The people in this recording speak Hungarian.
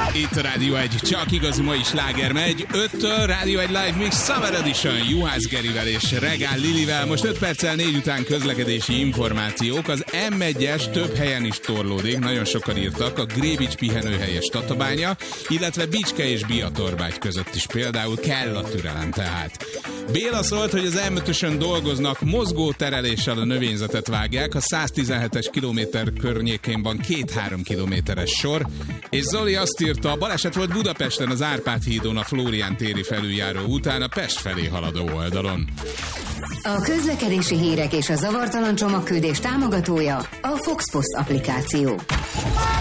Itt a Rádió 1, csak igazi mai sláger megy. 5-től Rádió 1 Live Mix Summer Edition Juhász Gerivel és Regál Lilivel. Most 5 perccel 4 után közlekedési információk. Az M1-es több helyen is torlódik, nagyon sokan írtak. A Grébics pihenőhely és Tatabánya, illetve Bicske és Biatorbágy között is például kell a türelem tehát. Béla szólt, hogy az M5-ösön dolgoznak, mozgó tereléssel a növényzetet vágják, a 117-es kilométer környékén van 2-3 kilométeres sor, és Zoli azt írta, a baleset volt Budapesten az Árpád hídon a Flórián téri felüljáró után a Pest felé haladó oldalon. A közlekedési hírek és a zavartalan csomagküldés támogatója a Fox Post applikáció.